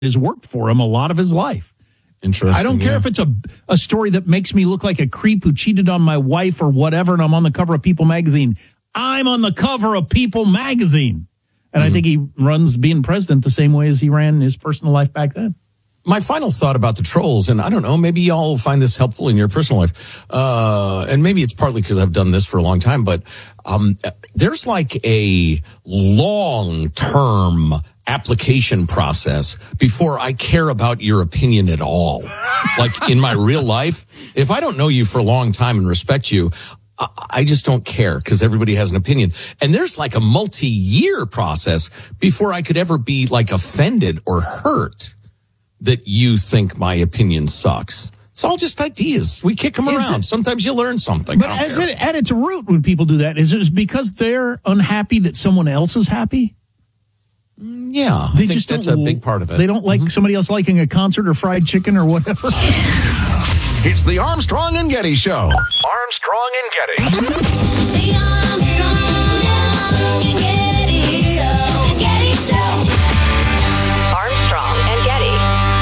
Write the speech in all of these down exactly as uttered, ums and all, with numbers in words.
has worked for him a lot of his life. Interesting. I don't care yeah. if it's a, a story that makes me look like a creep who cheated on my wife or whatever, and I'm on the cover of People magazine. I'm on the cover of People magazine. And mm-hmm. I think he runs being president the same way as he ran his personal life back then. My final thought about the trolls, and I don't know, maybe y'all find this helpful in your personal life, uh, and maybe it's partly because I've done this for a long time, but um, there's like a long-term application process before I care about your opinion at all. Like in my real life, if I don't know you for a long time and respect you, I just don't care because everybody has an opinion. And there's like a multi-year process before I could ever be like offended or hurt that you think my opinion sucks. It's all just ideas. We kick them is around. It, Sometimes you learn something. But as it, at its root, when people do that, is it because they're unhappy that someone else is happy? Yeah, they I think just that's a big part of it. They don't like mm-hmm. somebody else liking a concert or fried chicken or whatever. It's the Armstrong and Getty Show. Armstrong and Getty. The Armstrong and Getty Show. Getty Show. Armstrong and Getty.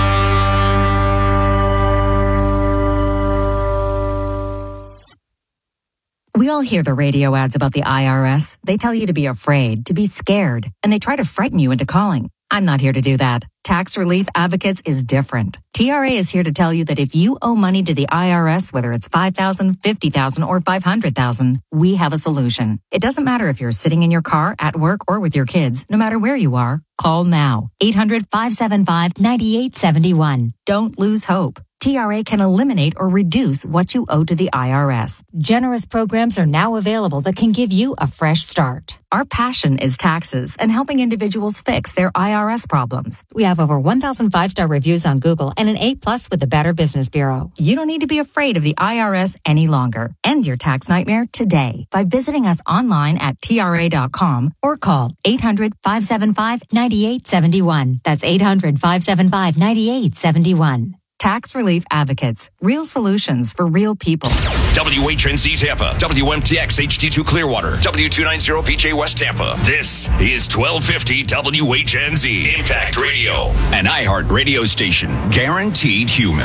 We all hear the radio ads about the I R S. They tell you to be afraid, to be scared, and they try to frighten you into calling. I'm not here to do that. Tax Relief Advocates is different. T R A is here to tell you that if you owe money to the I R S, whether it's five thousand dollars, fifty thousand dollars, or five hundred thousand dollars, we have a solution. It doesn't matter if you're sitting in your car, at work, or with your kids. No matter where you are, call now. eight hundred, five seven five, nine eight seven one. Don't lose hope. T R A can eliminate or reduce what you owe to the I R S. Generous programs are now available that can give you a fresh start. Our passion is taxes and helping individuals fix their I R S problems. We have over one thousand five-star reviews on Google and an A plus with the Better Business Bureau. You don't need to be afraid of the I R S any longer. End your tax nightmare today by visiting us online at T R A dot com or call eight hundred, five seven five, nine eight seven one. That's eight hundred, five seven five, nine eight seven one. Tax Relief Advocates. Real solutions for real people. W H N Z Tampa, W M T X H D two Clearwater, W two ninety P J West Tampa. This is twelve fifty W H N Z Impact Radio, an iHeart radio station, guaranteed human.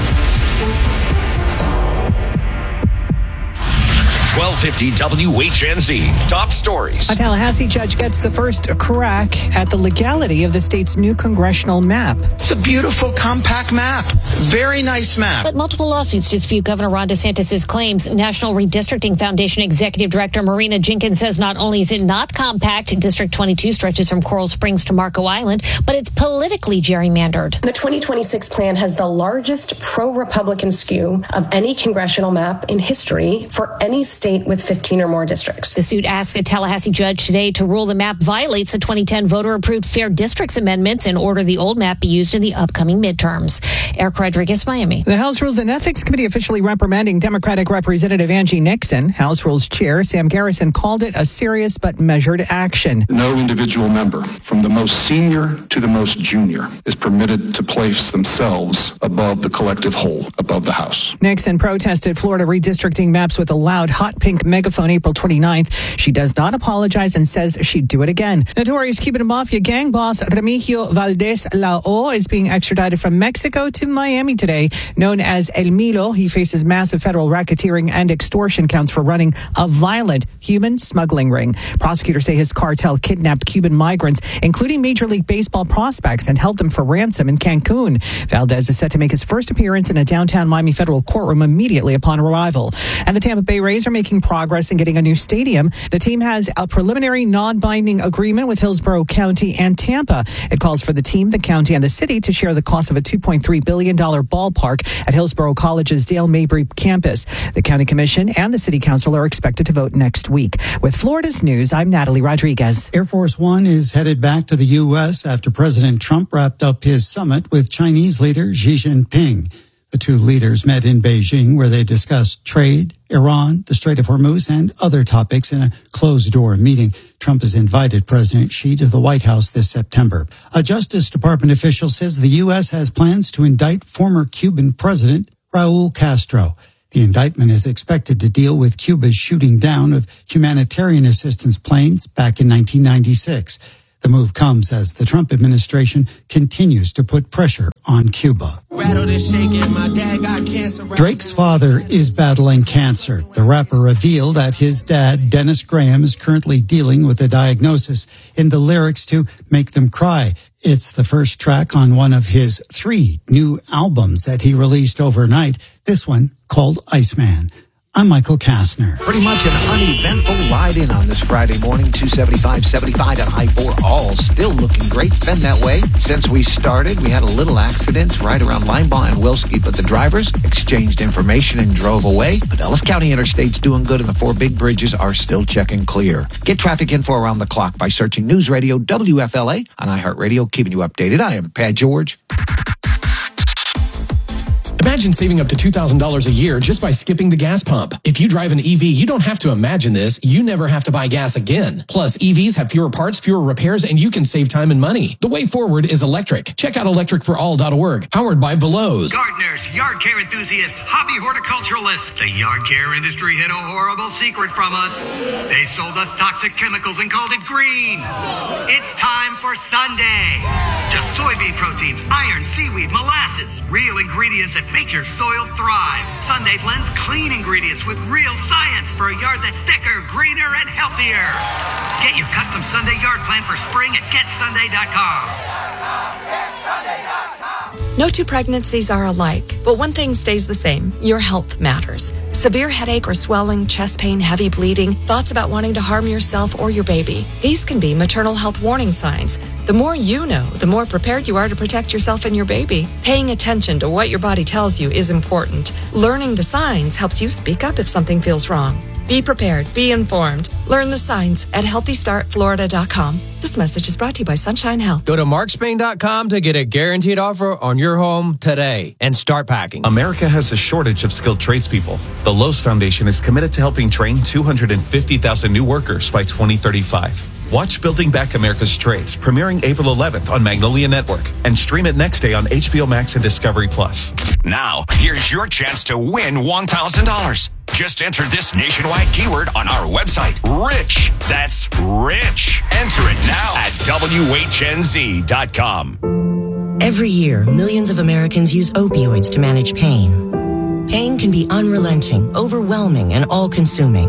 twelve fifty W H N Z. Top stories. A Tallahassee judge gets the first crack at the legality of the state's new congressional map. It's a beautiful, compact map. Very nice map. But multiple lawsuits dispute Governor Ron DeSantis' claims. National Redistricting Foundation Executive Director Marina Jenkins says not only is it not compact, District twenty-two stretches from Coral Springs to Marco Island, but it's politically gerrymandered. The twenty twenty-six plan has the largest pro-Republican skew of any congressional map in history for any state with fifteen or more districts. The suit asks a Tallahassee judge today to rule the map violates the twenty ten voter-approved Fair Districts amendments and order the old map be used in the upcoming midterms. Eric Rodriguez, Miami. The House Rules and Ethics Committee officially reprimanding Democratic Representative Angie Nixon. House Rules Chair Sam Garrison called it a serious but measured action. No individual member, from the most senior to the most junior, is permitted to place themselves above the collective whole, above the House. Nixon protested Florida redistricting maps with a loud hot pink megaphone April twenty-ninth. She does not apologize and says she'd do it again. Notorious Cuban Mafia gang boss Remigio Valdez Lao is being extradited from Mexico to Miami today. Known as El Milo, he faces massive federal racketeering and extortion counts for running a violent human smuggling ring. Prosecutors say his cartel kidnapped Cuban migrants, including Major League Baseball prospects, and held them for ransom in Cancun. Valdez is set to make his first appearance in a downtown Miami federal courtroom immediately upon arrival. And the Tampa Bay Rays are making progress in getting a new stadium. The team has a preliminary non-binding agreement with Hillsborough County and Tampa. It calls for the team, the county, and the city to share the cost of a two point three billion dollars ballpark at Hillsborough College's Dale Mabry campus. The county commission and the city council are expected to vote next week. With Florida's news, I'm Natalie Rodriguez. Air Force One is headed back to the U S after President Trump wrapped up his summit with Chinese leader Xi Jinping. The two leaders met in Beijing, where they discussed trade, Iran, the Strait of Hormuz, and other topics in a closed-door meeting. Trump has invited President Xi to the White House this September. A Justice Department official says the U S has plans to indict former Cuban President Raul Castro. The indictment is expected to deal with Cuba's shooting down of humanitarian assistance planes back in nineteen ninety-six. The move comes as the Trump administration continues to put pressure on Cuba. Drake's father is battling cancer. The rapper revealed that his dad, Dennis Graham, is currently dealing with a diagnosis in the lyrics to Make Them Cry. It's the first track on one of his three new albums that he released overnight, this one called Iceman. I'm Michael Kastner. Pretty much an uneventful ride-in on this Friday morning. two seventy-five, seventy-five on I four, all still looking great. Been that way since we started. We had a little accident right around Linebaugh and Wilski, but the drivers exchanged information and drove away. Pinellas County Interstate's doing good, and the four big bridges are still checking clear. Get traffic info around the clock by searching News Radio W F L A on iHeartRadio, keeping you updated. I am Pat George. Imagine saving up to two thousand dollars a year just by skipping the gas pump. If you drive an E V, you don't have to imagine this. You never have to buy gas again. Plus, E Vs have fewer parts, fewer repairs, and you can save time and money. The way forward is electric. Check out electric for all dot org. Powered by Veloz. Gardeners, yard care enthusiasts, hobby horticulturalists. The yard care industry hid a horrible secret from us. They sold us toxic chemicals and called it green. It's time for Sunday. Just soybean proteins, iron, seaweed, molasses. Real ingredients that make your soil thrive. Sunday blends clean ingredients with real science for a yard that's thicker, greener, and healthier. Get your custom Sunday yard plan for spring at get sunday dot com. No two pregnancies are alike, but one thing stays the same. Your health matters. Severe headache or swelling, chest pain, heavy bleeding, thoughts about wanting to harm yourself or your baby. These can be maternal health warning signs. The more you know, the more prepared you are to protect yourself and your baby. Paying attention to what your body tells you is important. Learning the signs helps you speak up if something feels wrong. Be prepared. Be informed. Learn the signs at healthy start florida dot com. This message is brought to you by Sunshine Health. Go to mark spain dot com to get a guaranteed offer on your home today and start packing. America has a shortage of skilled tradespeople. The Lowe's Foundation is committed to helping train two hundred fifty thousand new workers by twenty thirty-five. Watch Building Back America's Trades, premiering April eleventh on Magnolia Network, and stream it next day on H B O Max and Discovery Plus. Now, here's your chance to win one thousand dollars. Just enter this nationwide keyword on our website, RICH. That's RICH. Enter it now at W H N Z dot com. Every year, millions of Americans use opioids to manage pain. Pain can be unrelenting, overwhelming, and all-consuming.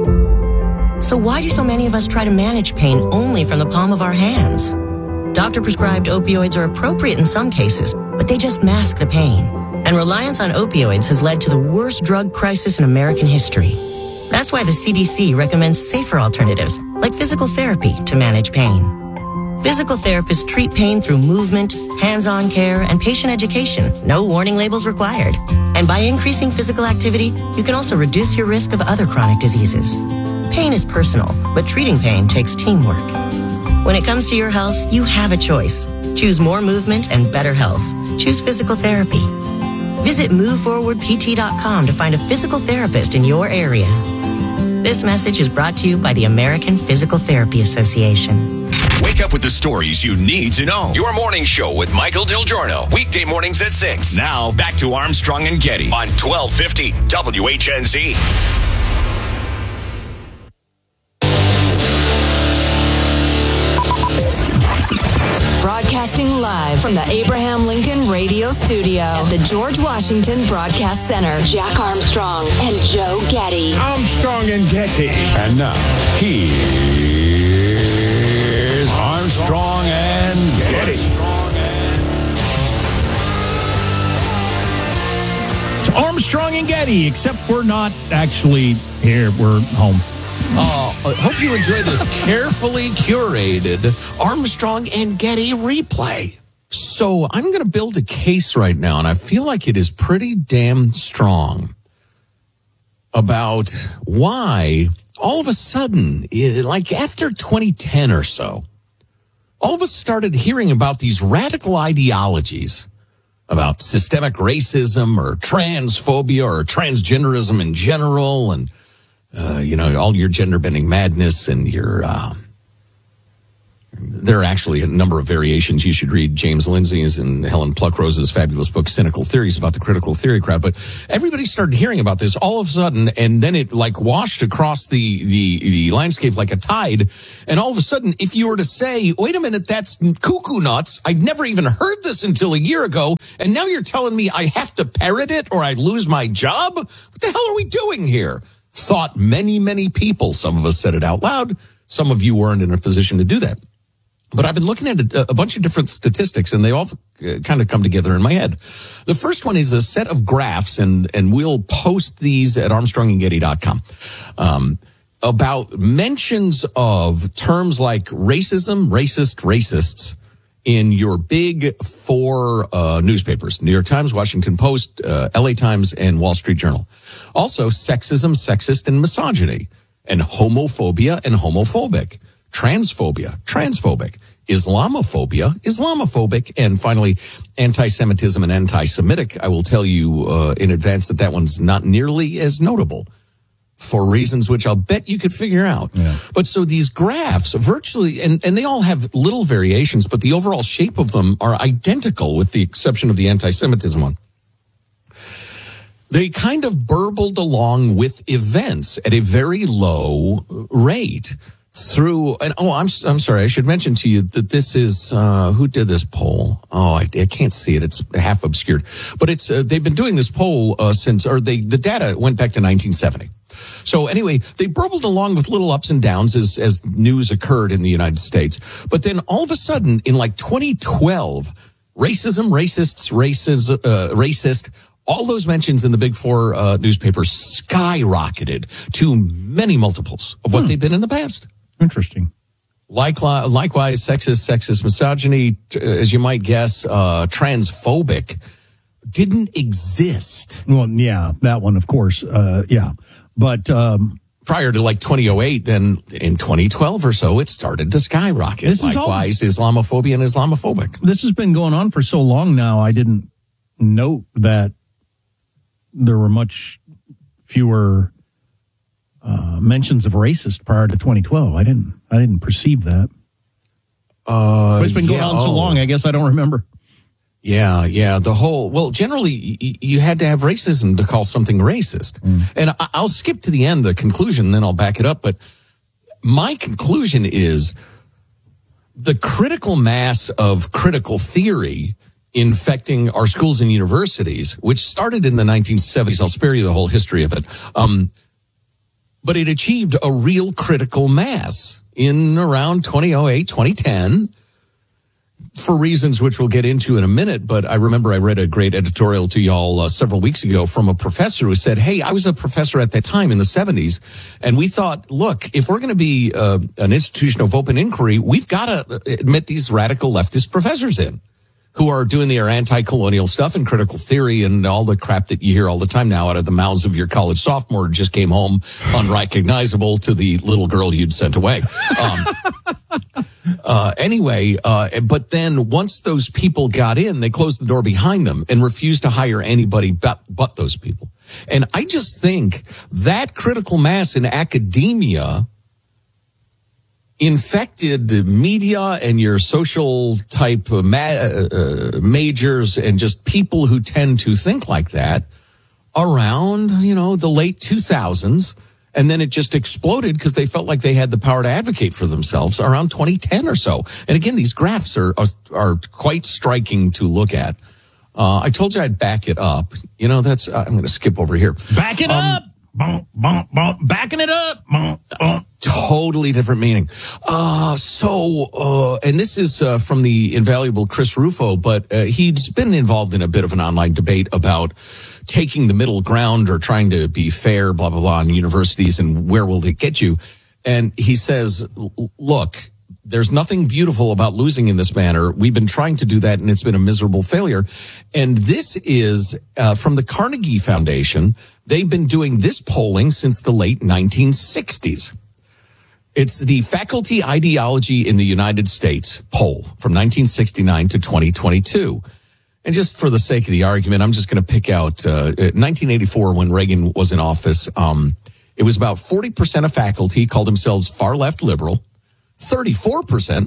So why do so many of us try to manage pain only from the palm of our hands? Doctor-prescribed opioids are appropriate in some cases, but they just mask the pain. And reliance on opioids has led to the worst drug crisis in American history. That's why the C D C recommends safer alternatives, like physical therapy, to manage pain. Physical therapists treat pain through movement, hands-on care, and patient education. No warning labels required. And by increasing physical activity, you can also reduce your risk of other chronic diseases. Pain is personal, but treating pain takes teamwork. When it comes to your health, you have a choice. Choose more movement and better health. Choose physical therapy. Visit move forward p t dot com to find a physical therapist in your area. This message is brought to you by the American Physical Therapy Association. Wake up with the stories you need to know. Your morning show with Michael Del Giorno. Weekday mornings at six. Now back to Armstrong and Getty on twelve fifty W H N Z. Broadcasting live from the Abraham Lincoln Radio Studio at the George Washington Broadcast Center. Jack Armstrong and Joe Getty. Armstrong and Getty. And now, here's Armstrong and Getty. It's Armstrong and Getty, except we're not actually here. We're home. Oh, I hope you enjoy this carefully curated Armstrong and Getty replay. So I'm going to build a case right now, and I feel like it is pretty damn strong about why all of a sudden, like after twenty ten or so, all of us started hearing about these radical ideologies about systemic racism or transphobia or transgenderism in general, and Uh, you know, all your gender-bending madness and your uh, There are actually a number of variations. You should read James Lindsay's and Helen Pluckrose's fabulous book, Cynical Theories, about the critical theory crowd. But everybody started hearing about this all of a sudden, and then it like washed across the, the, the landscape like a tide. And all of a sudden, if you were to say, wait a minute, that's cuckoo nuts. I'd never even heard this until a year ago. And now you're telling me I have to parrot it or I lose my job? What the hell are we doing here? Thought many, many people. Some of us said it out loud. Some of you weren't in a position to do that. But I've been looking at a, a bunch of different statistics, and they all uh, kind of come together in my head. The first one is a set of graphs, and, and we'll post these at armstrong and getty dot com, um, about mentions of terms like racism, racist, racists in your big four uh, newspapers, New York Times, Washington Post, uh, L A Times, and Wall Street Journal. Also, sexism, sexist, and misogyny, and homophobia and homophobic. Transphobia, transphobic, Islamophobia, Islamophobic, and finally, anti-Semitism and anti-Semitic. I will tell you uh, in advance that that one's not nearly as notable for reasons which I'll bet you could figure out. Yeah. But so these graphs virtually, and, and they all have little variations, but the overall shape of them are identical with the exception of the anti-Semitism one. They kind of burbled along with events at a very low rate. Through, and oh, I'm I'm sorry, I should mention to you that this is, uh, who did this poll? Oh, I, I can't see it. It's half obscured. But it's, uh, they've been doing this poll, uh, since, or they, the data went back to nineteen seventy. So anyway, they burbled along with little ups and downs as, as news occurred in the United States. But then all of a sudden, in like twenty twelve, racism, racists, races, uh, racist, all those mentions in the big four, uh, newspapers skyrocketed to many multiples of what hmm. they've been in the past. Interesting. Likewise, likewise, sexist, sexist, misogyny, as you might guess, uh, transphobic, didn't exist. Well, yeah, that one, of course. Uh, yeah. But um, prior to like twenty oh eight, then in twenty twelve or so, it started to skyrocket. This likewise, is all, Islamophobia and Islamophobic. This has been going on for so long now, I didn't note that there were much fewer Uh, mentions of racist prior to twenty twelve. I didn't. I didn't perceive that. Uh, but it's been going yeah, on so oh. long. I guess I don't remember. Yeah, yeah. The whole. Well, generally, y- you had to have racism to call something racist. Mm. And I- I'll skip to the end, the conclusion, then I'll back it up. But my conclusion is the critical mass of critical theory infecting our schools and universities, which started in the nineteen seventies. I'll spare you the whole history of it. Um, But it achieved a real critical mass in around twenty oh eight, twenty ten, for reasons which we'll get into in a minute. But I remember I read a great editorial to y'all uh, several weeks ago from a professor who said, hey, I was a professor at that time in the seventies, and we thought, look, if we're going to be uh, an institution of open inquiry, we've got to admit these radical leftist professors in, who are doing their anti-colonial stuff and critical theory and all the crap that you hear all the time now out of the mouths of your college sophomore who just came home unrecognizable to the little girl you'd sent away. Um, uh, anyway, uh, but then once those people got in, they closed the door behind them and refused to hire anybody but, but those people. And I just think that critical mass in academia infected media and your social type uh, ma- uh, majors and just people who tend to think like that around, you know, the late two thousands. And then it just exploded because they felt like they had the power to advocate for themselves around twenty ten or so. And again, these graphs are, are, are quite striking to look at. Uh, I told you I'd back it up. You know, that's, uh, I'm going to skip over here. Back it um, up. Bump, bump, bump, backing it up. Bump, bump. Totally different meaning. Uh, so, uh, and this is uh, from the invaluable Chris Rufo, but uh, he's been involved in a bit of an online debate about taking the middle ground or trying to be fair, blah, blah, blah, in universities and where will it get you? And he says, look, there's nothing beautiful about losing in this manner. We've been trying to do that, and it's been a miserable failure. And this is uh, from the Carnegie Foundation. They've been doing this polling since the late nineteen sixties. It's the Faculty Ideology in the United States poll from nineteen sixty-nine to twenty twenty-two. And just for the sake of the argument, I'm just going to pick out uh, nineteen eighty-four when Reagan was in office. Um, it was about forty percent of faculty called themselves far left liberal. thirty-four percent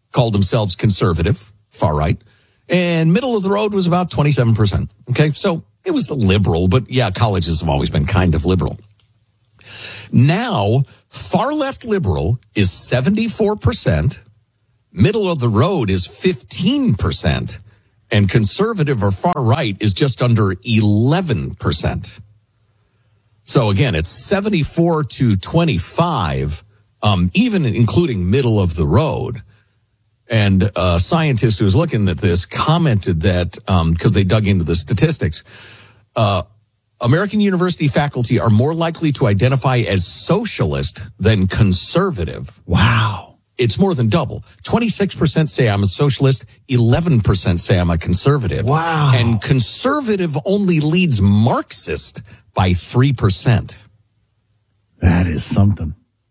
called themselves conservative, far right, and middle of the road was about twenty-seven percent. Okay, so it was liberal, but yeah, colleges have always been kind of liberal. Now, far left liberal is seventy-four percent, middle of the road is fifteen percent, and conservative or far right is just under eleven percent. So again, it's seventy-four to twenty-five, um, even including middle of the road. And a scientist who was looking at this commented that, um, because they dug into the statistics, uh, American university faculty are more likely to identify as socialist than conservative. Wow. It's more than double. twenty-six percent say I'm a socialist, eleven percent say I'm a conservative. Wow. And conservative only leads Marxist by three percent. That is something.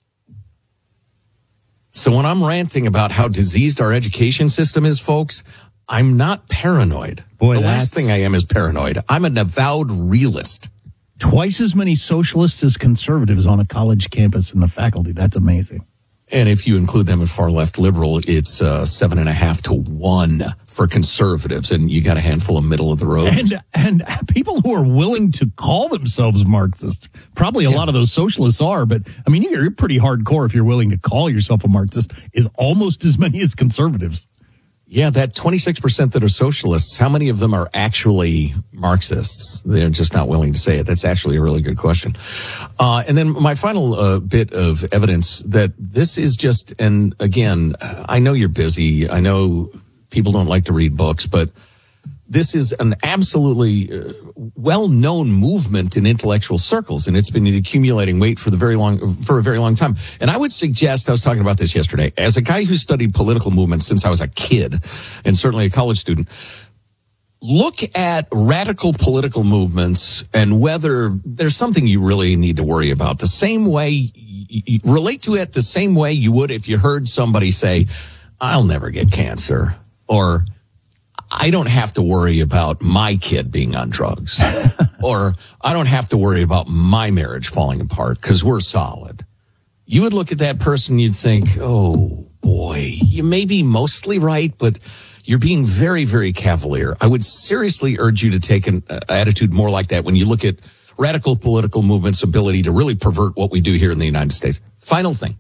So when I'm ranting about how diseased our education system is, folks, I'm not paranoid. Boy, the that's... last thing I am is paranoid. I'm an avowed realist. Twice as many socialists as conservatives on a college campus in the faculty. That's amazing. And if you include them in far left liberal, it's uh, seven and a half to one for conservatives, and you got a handful of middle of the road. And and people who are willing to call themselves Marxists, probably a yeah. lot of those socialists are, but I mean, you're pretty hardcore if you're willing to call yourself a Marxist, is almost as many as conservatives. Yeah, that twenty-six percent that are socialists, how many of them are actually Marxists? They're just not willing to say it. That's actually a really good question. Uh, and then my final uh, bit of evidence that this is just, and again, I know you're busy. I know people don't like to read books, but this is an absolutely uh, well-known movement in intellectual circles, and it's been accumulating weight for the very long, for a very long time. And I would suggest, I was talking about this yesterday, as a guy who studied political movements since I was a kid, and certainly a college student, look at radical political movements and whether there's something you really need to worry about. The same way, you relate to it the same way you would if you heard somebody say, I'll never get cancer, or I don't have to worry about my kid being on drugs, or I don't have to worry about my marriage falling apart because we're solid. You would look at that person, you'd think, oh boy, you may be mostly right, but you're being very, very cavalier. I would seriously urge you to take an uh, attitude more like that when you look at radical political movements' ability to really pervert what we do here in the United States. Final thing.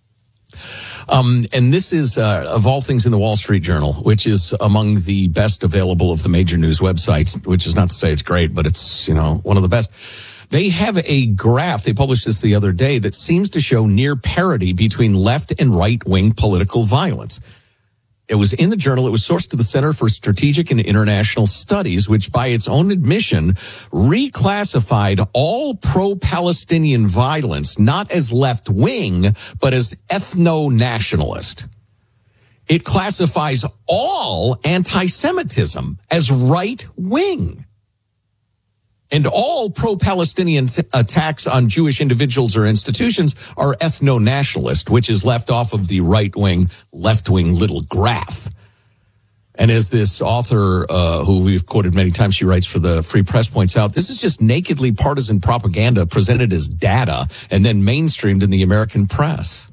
Um, and this is, uh, of all things in the Wall Street Journal, which is among the best available of the major news websites, which is not to say it's great, but it's, you know, one of the best. They have a graph, they published this the other day, that seems to show near parity between left and right-wing political violence. It was in the Journal. It was sourced to the Center for Strategic and International Studies, which by its own admission reclassified all pro-Palestinian violence not as left-wing, but as ethno-nationalist. It classifies all anti-Semitism as right-wing. And all pro-Palestinian attacks on Jewish individuals or institutions are ethno-nationalist, which is left off of the right-wing, left-wing little graph. And as this author, uh, who we've quoted many times, she writes for the Free Press, points out, this is just nakedly partisan propaganda presented as data and then mainstreamed in the American press.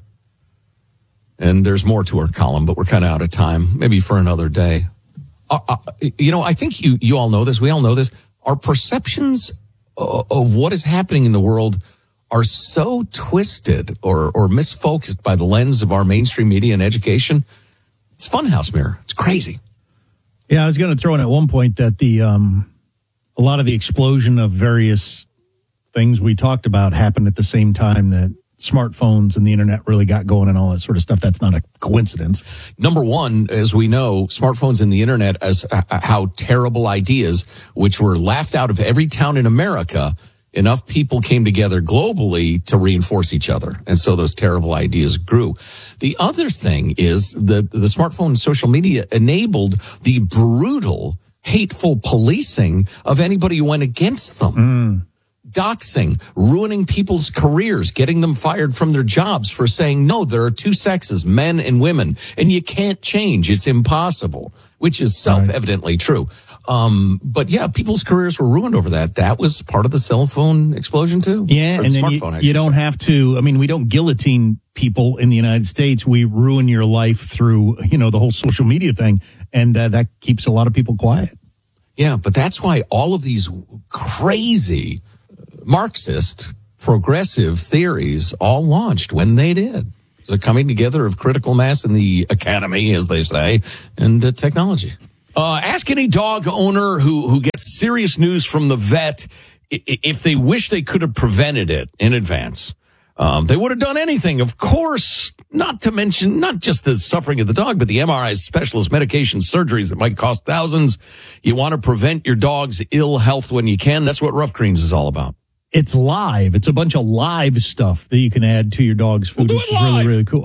And there's more to her column, but we're kind of out of time, maybe for another day. Uh, uh, you know, I think you, you all know this. We all know this. Our perceptions of what is happening in the world are so twisted or, or misfocused by the lens of our mainstream media and education. It's funhouse mirror. It's crazy. Yeah, I was going to throw in at one point that the um, a lot of the explosion of various things we talked about happened at the same time that smartphones and the internet really got going and all that sort of stuff. That's not a coincidence. Number one, as we know, smartphones and the internet as uh, how terrible ideas, which were laughed out of every town in America, enough people came together globally to reinforce each other. And so those terrible ideas grew. The other thing is the, the smartphone and social media enabled the brutal, hateful policing of anybody who went against them. Mm. Doxing, ruining people's careers, getting them fired from their jobs for saying, no, there are two sexes, men and women, and you can't change. It's impossible, which is self-evidently true. Um, but yeah, people's careers were ruined over that. That was part of the cell phone explosion too. Yeah, Or and then smartphone, you, I you should don't say. have to, I mean, we don't guillotine people in the United States. We ruin your life through, you know, the whole social media thing. And uh, that keeps a lot of people quiet. Yeah, but that's why all of these crazy Marxist progressive theories all launched when they did. It's a coming together of critical mass in the academy, as they say, and uh, technology. Uh, ask any dog owner who, who gets serious news from the vet i- if they wish they could have prevented it in advance. Um, they would have done anything, of course, not to mention not just the suffering of the dog, but the M R Is, specialist medication, surgeries that might cost thousands. You want to prevent your dog's ill health when you can. That's what Rough Greens is all about. It's live. It's a bunch of live stuff that you can add to your dog's food, We'll do which it is really, live. really cool.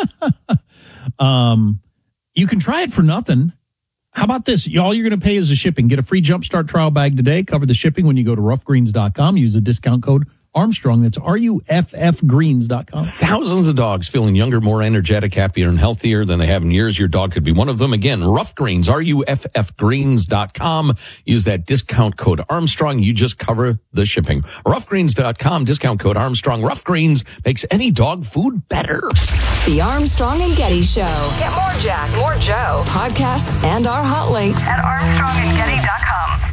um, you can try it for nothing. How about this? All you're going to pay is the shipping. Get a free Jumpstart trial bag today. Cover the shipping when you go to rough greens dot com. Use the discount code Armstrong. That's R U F F greens dot com. Thousands of dogs feeling younger, more energetic, happier, and healthier than they have in years. Your dog could be one of them. Again, Rough Greens, R U F F greens dot com. Use that discount code Armstrong. You just cover the shipping. rough greens dot com, discount code Armstrong. Rough Greens makes any dog food better. The Armstrong and Getty Show. Get more Jack, more Joe Podcasts and our hot links at armstrong and getty dot com.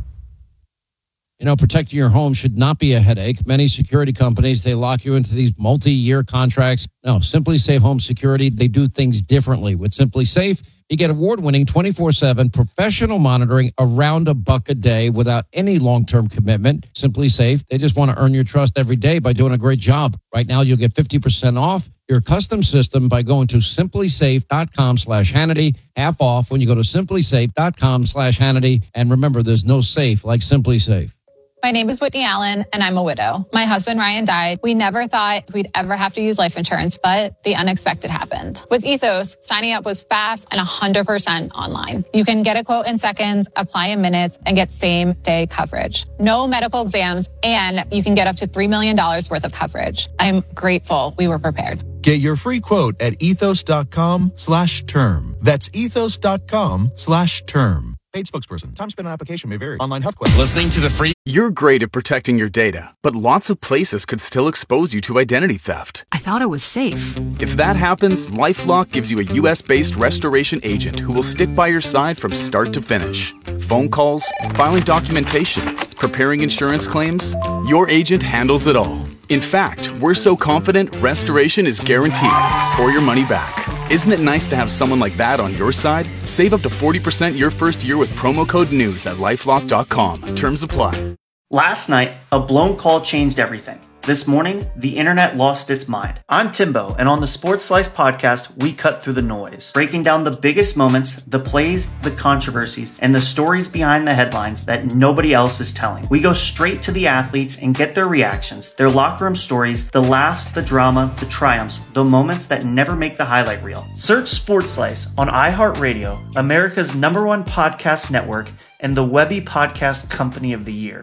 You know, protecting your home should not be a headache. Many security companies, they lock you into these multi-year contracts. No, Simply Safe Home Security, they do things differently. With Simply Safe, you get award-winning twenty-four seven professional monitoring around a buck a day without any long-term commitment. Simply Safe, they just want to earn your trust every day by doing a great job. Right now, you'll get fifty percent off your custom system by going to simply safe dot com slash Hannity. Half off when you go to simply safe dot com slash Hannity. And remember, there's no safe like Simply Safe. My name is Whitney Allen, and I'm a widow. My husband, Ryan, died. We never thought we'd ever have to use life insurance, but the unexpected happened. With Ethos, signing up was fast and one hundred percent online. You can get a quote in seconds, apply in minutes, and get same-day coverage. No medical exams, and you can get up to three million dollars worth of coverage. I'm grateful we were prepared. Get your free quote at ethos dot com slash term. That's ethos dot com slash term. Paid spokesperson. Time spent on application may vary. Online health questions. Listening to the free. You're great at protecting your data, but lots of places could still expose you to identity theft. I thought it was safe. If that happens, LifeLock gives you a U S-based restoration agent who will stick by your side from start to finish. Phone calls, filing documentation, preparing insurance claims. Your agent handles it all. In fact, we're so confident restoration is guaranteed or your money back. Isn't it nice to have someone like that on your side? Save up to forty percent your first year with promo code NEWS at lifelock dot com. Terms apply. Last night, a blown call changed everything. This morning, the internet lost its mind. I'm Timbo, and on the Sports Slice podcast, we cut through the noise, breaking down the biggest moments, the plays, the controversies, and the stories behind the headlines that nobody else is telling. We go straight to the athletes and get their reactions, their locker room stories, the laughs, the drama, the triumphs, the moments that never make the highlight reel. Search Sports Slice on iHeartRadio, America's number one podcast network, and the Webby Podcast Company of the Year.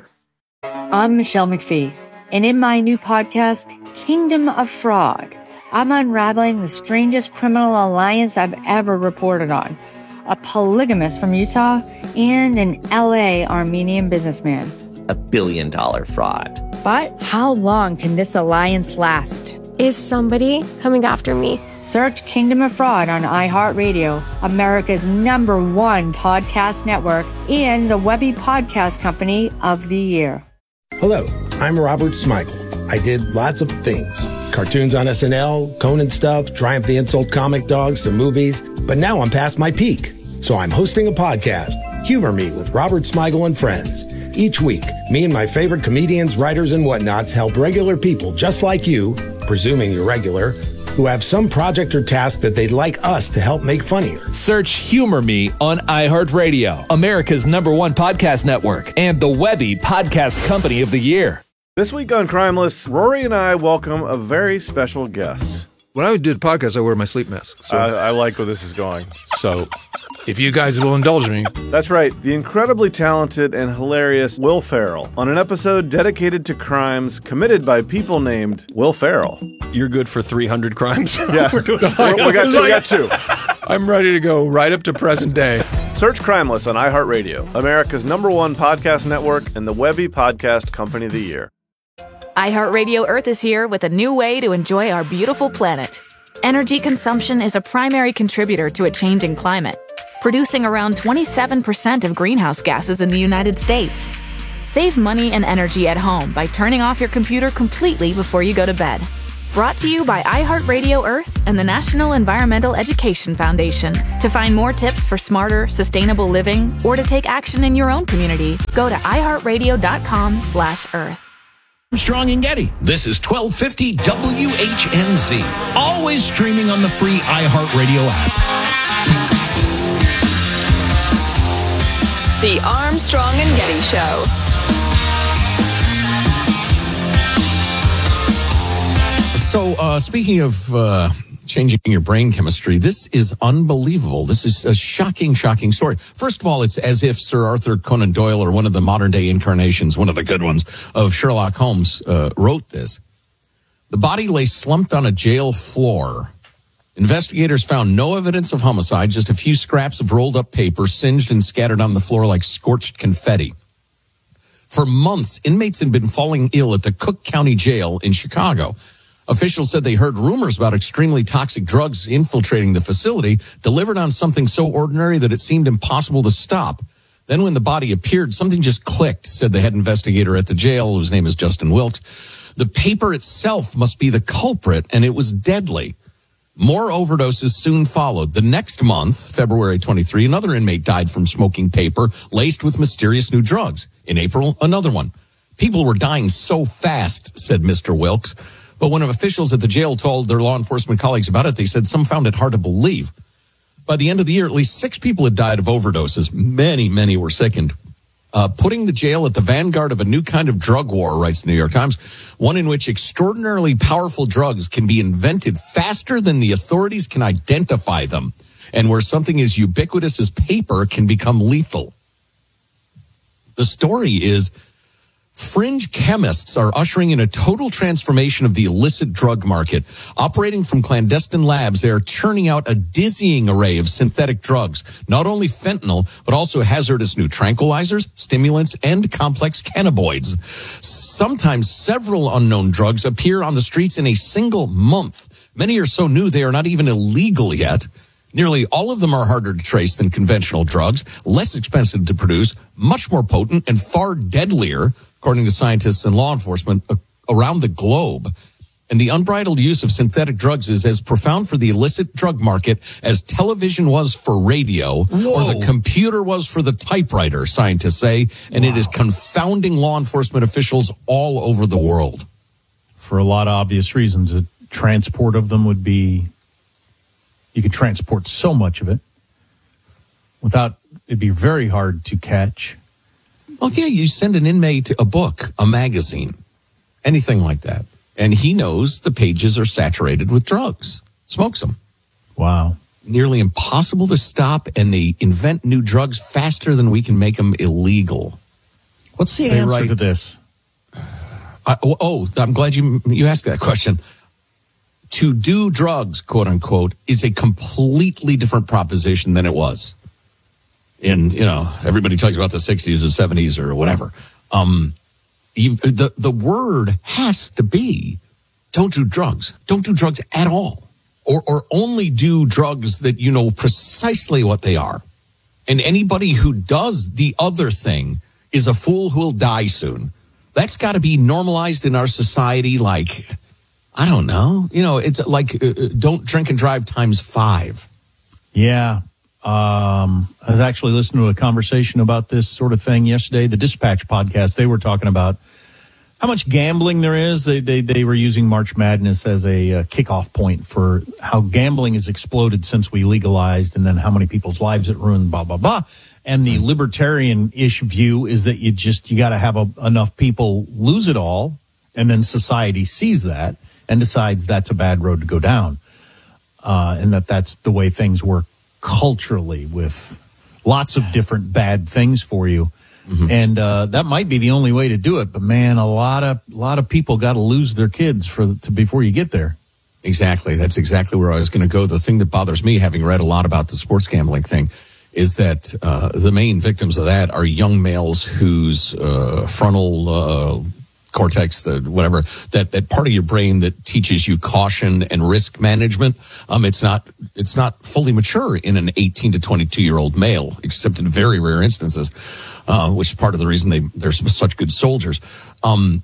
I'm Michelle McPhee. And in my new podcast, Kingdom of Fraud, I'm unraveling the strangest criminal alliance I've ever reported on. A polygamist from Utah and an L A Armenian businessman. A billion dollar fraud. But how long can this alliance last? Is somebody coming after me? Search Kingdom of Fraud on iHeartRadio, America's number one podcast network, and the Webby Podcast Company of the Year. Hello, I'm Robert Smigel. I did lots of things. Cartoons on S N L, Conan stuff, Triumph the Insult comic dogs, some movies. But now I'm past my peak. So I'm hosting a podcast, Humor Me with Robert Smigel and Friends. Each week, me and my favorite comedians, writers, and whatnots help regular people just like you, presuming you're regular, who have some project or task that they'd like us to help make funnier. Search Humor Me on iHeartRadio, America's number one podcast network, and the Webby Podcast Company of the Year. This week on Crimeless, Rory and I welcome a very special guest. When I do the podcast, I wear my sleep mask. So. I, I like where this is going. So, if you guys will indulge me. That's right, the incredibly talented and hilarious Will Ferrell on an episode dedicated to crimes committed by people named Will Ferrell. You're good for three hundred crimes? Yeah, we got two, we got two. I'm ready to go right up to present day. Search Crimeless on iHeartRadio, America's number one podcast network and the Webby Podcast Company of the Year. iHeartRadio Earth is here with a new way to enjoy our beautiful planet. Energy consumption is a primary contributor to a changing climate, producing around twenty-seven percent of greenhouse gases in the United States. Save money and energy at home by turning off your computer completely before you go to bed. Brought to you by iHeartRadio Earth and the National Environmental Education Foundation. To find more tips for smarter, sustainable living or to take action in your own community, go to iHeartRadio.com slash Earth. Armstrong and Getty. This is twelve fifty W H N Z. Always streaming on the free iHeartRadio app. The Armstrong and Getty Show. So, uh, speaking of uh, changing your brain chemistry, this is unbelievable. This is a shocking, shocking story. First of all, it's as if Sir Arthur Conan Doyle, or one of the modern day incarnations, one of the good ones, of Sherlock Holmes, uh, wrote this. The body lay slumped on a jail floor. Investigators found no evidence of homicide, just a few scraps of rolled up paper singed and scattered on the floor like scorched confetti. For months, inmates had been falling ill at the Cook County Jail in Chicago. Officials said they heard rumors about extremely toxic drugs infiltrating the facility, delivered on something so ordinary that it seemed impossible to stop. Then when the body appeared, something just clicked, said the head investigator at the jail, whose name is Justin Wilkes. The paper itself must be the culprit, and it was deadly. More overdoses soon followed. The next month, February twenty-third, another inmate died from smoking paper laced with mysterious new drugs. In April, another one. People were dying so fast, said Mister Wilkes. But when officials at the jail told their law enforcement colleagues about it, they said some found it hard to believe. By the end of the year, at least six people had died of overdoses. Many, many were sickened. Uh, putting the jail at the vanguard of a new kind of drug war, writes the New York Times, one in which extraordinarily powerful drugs can be invented faster than the authorities can identify them, and where something as ubiquitous as paper can become lethal. The story is, fringe chemists are ushering in a total transformation of the illicit drug market. Operating from clandestine labs, they are churning out a dizzying array of synthetic drugs, not only fentanyl, but also hazardous new tranquilizers, stimulants, and complex cannabinoids. Sometimes several unknown drugs appear on the streets in a single month. Many are so new they are not even illegal yet. Nearly all of them are harder to trace than conventional drugs, less expensive to produce, much more potent, and far deadlier, according to scientists and law enforcement around the globe. And the unbridled use of synthetic drugs is as profound for the illicit drug market as television was for radio, Whoa. or the computer was for the typewriter, scientists say. And wow. It is confounding law enforcement officials all over the world. For a lot of obvious reasons, a transport of them would be, you could transport so much of it without, it'd be very hard to catch. Well, yeah, you send an inmate a book, a magazine, anything like that. And he knows the pages are saturated with drugs. Smokes them. Wow. Nearly impossible to stop, and they invent new drugs faster than we can make them illegal. What's the they answer write, to this? Uh, oh, I'm glad you you asked that question. To do drugs, quote unquote, is a completely different proposition than it was. In, you know, everybody talks about the sixties or seventies or whatever. Um, you, the, the word has to be, don't do drugs. Don't do drugs at all. Or, or only do drugs that you know precisely what they are. And anybody who does the other thing is a fool who will die soon. That's got to be normalized in our society like, I don't know. You know, it's like, uh, don't drink and drive times five. Yeah. Um, I was actually listening to a conversation about this sort of thing yesterday. The Dispatch podcast, they were talking about how much gambling there is. They they, they were using March Madness as a uh, kickoff point for how gambling has exploded since we legalized, and then how many people's lives it ruined, blah, blah, blah. And the libertarian-ish view is that you just, you got to have a, enough people lose it all, and then society sees that and decides that's a bad road to go down. Uh, and that that's the way things work culturally, with lots of different bad things for you. Mm-hmm. And uh, that might be the only way to do it. But man, a lot of a lot of people got to lose their kids for to, before you get there. Exactly. That's exactly where I was going to go. The thing that bothers me, having read a lot about the sports gambling thing, is that uh, the main victims of that are young males whose uh, frontal uh, cortex, the whatever, that, that part of your brain that teaches you caution and risk management, um, it's not it's not fully mature in an eighteen to twenty-two year old male, except in very rare instances, uh, which is part of the reason they they're such good soldiers. Um,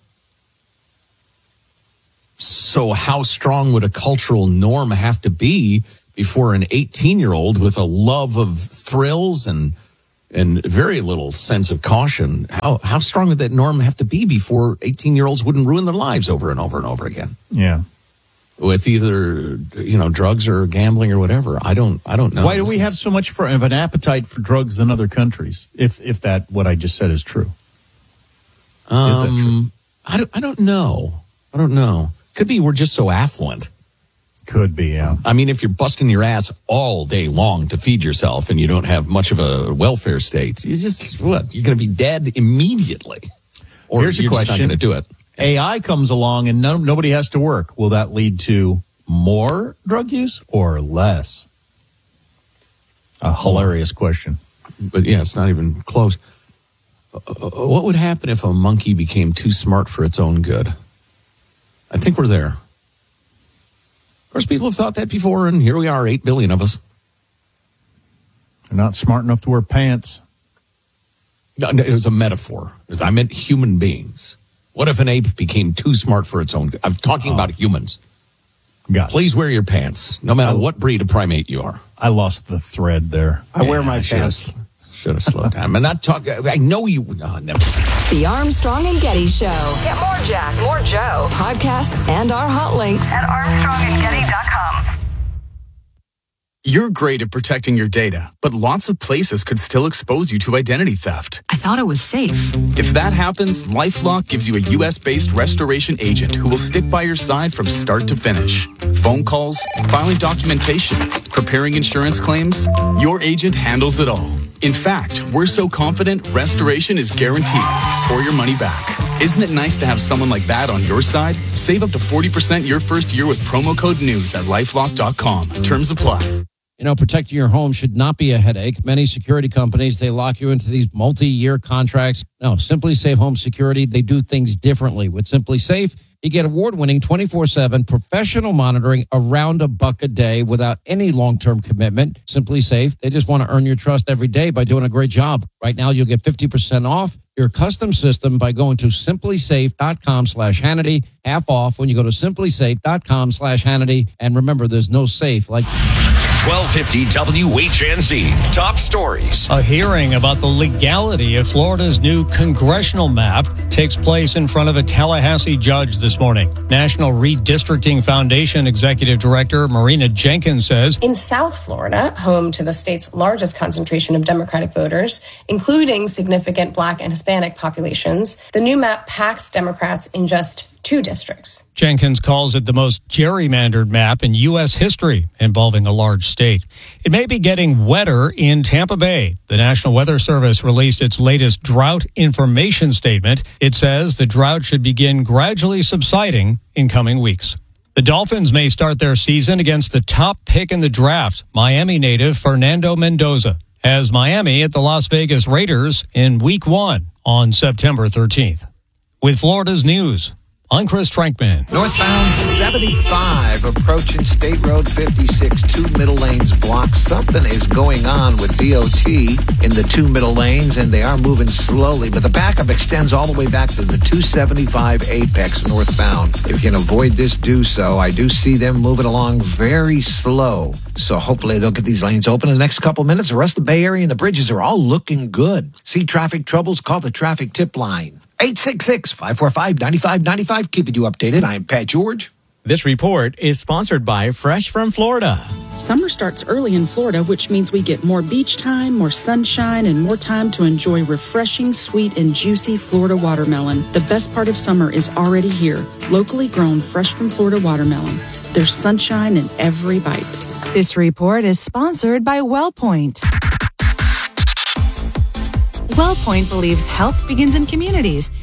so how strong would a cultural norm have to be before an eighteen year old with a love of thrills and and very little sense of caution, how how strong would that norm have to be before eighteen year olds wouldn't ruin their lives over and over and over again? Yeah. With either, you know, drugs or gambling or whatever. I don't I don't know. Why do we have so much for, of an appetite for drugs in other countries? If if that what I just said is true. Um, is that true? I don't I don't know. I don't know. Could be we're just so affluent. Could be, yeah. I mean, if you're busting your ass all day long to feed yourself and you don't have much of a welfare state, you just, what, you're going to be dead immediately. Or Here's a you're question. just not going to do it. A I comes along and no, nobody has to work. Will that lead to more drug use or less? A hilarious question. But yeah, it's not even close. Uh, what would happen if a monkey became too smart for its own good? I think we're there. Of course, people have thought that before, and here we are, eight billion of us. They're not smart enough to wear pants. No, no, it was a metaphor. I meant human beings. What if an ape became too smart for its own good? I'm talking oh. about humans. Got Please wear your pants, no matter what breed of primate you are. I lost the thread there. I yeah, wear my I pants. Should have slowed down. I'm not talking. I know you. No, never. The Armstrong and Getty Show. Get more Jack, more Joe. Podcasts and our hot links at armstrong and getty dot com. You're great at protecting your data, but lots of places could still expose you to identity theft. I thought it was safe. If that happens, LifeLock gives you a U S based restoration agent who will stick by your side from start to finish. Phone calls, filing documentation, preparing insurance claims, your agent handles it all. In fact, we're so confident restoration is guaranteed or your money back. Isn't it nice to have someone like that on your side? Save up to forty percent your first year with promo code NEWS at lifelock dot com. Terms apply. You know, protecting your home should not be a headache. Many security companies, they lock you into these multi-year contracts. No, Simply Safe Home Security, they do things differently. With Simply Safe, you get award-winning twenty-four seven professional monitoring around a buck a day without any long-term commitment. Simply Safe, they just want to earn your trust every day by doing a great job. Right now, you'll get fifty percent off your custom system by going to simply safe dot com slash Hannity. Half off when you go to simply safe dot com slash Hannity. And remember, there's no safe like... twelve fifty W H N Z. Top stories. A hearing about the legality of Florida's new congressional map takes place in front of a Tallahassee judge this morning. National Redistricting Foundation Executive Director Marina Jenkins says, in South Florida, home to the state's largest concentration of Democratic voters, including significant Black and Hispanic populations, the new map packs Democrats in just two districts. Jenkins calls it the most gerrymandered map in U S history involving a large state. It may be getting wetter in Tampa Bay. The National Weather Service released its latest drought information statement. It says the drought should begin gradually subsiding in coming weeks. The Dolphins may start their season against the top pick in the draft, Miami native Fernando Mendoza, as Miami at the Las Vegas Raiders in week one on September thirteenth. With Florida's news, I'm Chris Trankman. Northbound seventy-five approaching State Road fifty-six, two middle lanes blocked. Something is going on with D O T in the two middle lanes, and they are moving slowly. But the backup extends all the way back to the two seventy-five apex northbound. If you can avoid this, do so. I do see them moving along very slow. So hopefully they'll get these lanes open in the next couple minutes. The rest of the Bay Area and the bridges are all looking good. See traffic troubles? Call the traffic tip line. eight six six, five four five, nine five nine five. Keeping you updated. I'm Pat George. This report is sponsored by Fresh from Florida. Summer starts early in Florida, which means we get more beach time, more sunshine, and more time to enjoy refreshing, sweet, and juicy Florida watermelon. The best part of summer is already here. Locally grown, fresh from Florida watermelon. There's sunshine in every bite. This report is sponsored by WellPoint. WellPoint believes health begins in communities,